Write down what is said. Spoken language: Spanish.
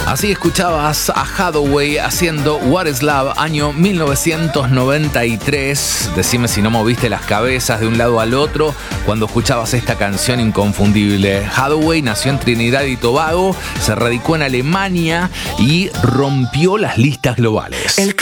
Así escuchabas a Hathaway haciendo What is Love, año 1993. Decime si no moviste las cabezas de un lado al otro cuando escuchabas esta canción inconfundible. Hathaway nació en Trinidad y Tobago, se radicó en Alemania y rompió las listas globales.